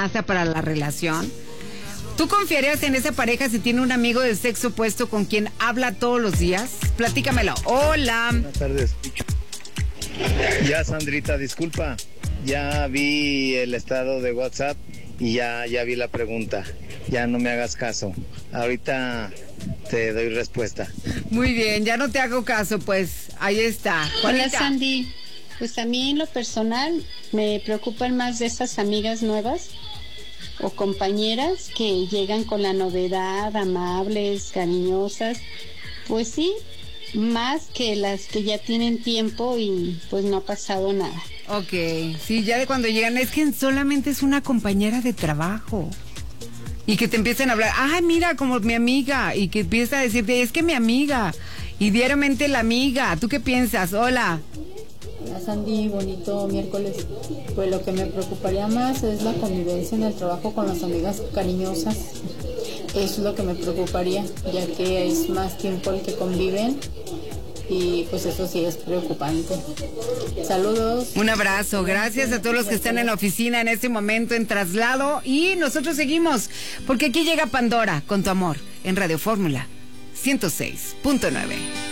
amenaza para la relación. ¿Tú confiarías en esa pareja si tiene un amigo del sexo opuesto con quien habla todos los días? Platícamelo. Hola. Buenas tardes. Ya, Sandrita, disculpa. Ya vi el estado de WhatsApp y ya vi la pregunta. Ya no me hagas caso. Ahorita te doy respuesta. Muy bien, ya no te hago caso, pues ahí está. Hola, Sandy. Pues a mí en lo personal me preocupan más de esas amigas nuevas o compañeras que llegan con la novedad, amables, cariñosas. Pues sí, más que las que ya tienen tiempo y pues no ha pasado nada. Ok, sí, ya de cuando llegan, es que solamente es una compañera de trabajo. Y que te empiecen a hablar, mira, como mi amiga, y que empieza a decirte, es que mi amiga, y diariamente la amiga. ¿Tú qué piensas? Hola. Hola, Sandy, bonito miércoles. Pues lo que me preocuparía más es la convivencia en el trabajo con las amigas cariñosas. Eso es lo que me preocuparía, ya que es más tiempo el que conviven y pues eso sí es preocupante. Saludos. Un abrazo, gracias a todos los que están en la oficina en este momento en traslado y nosotros seguimos, porque aquí llega Pandora con tu amor en Radio Fórmula 106.9.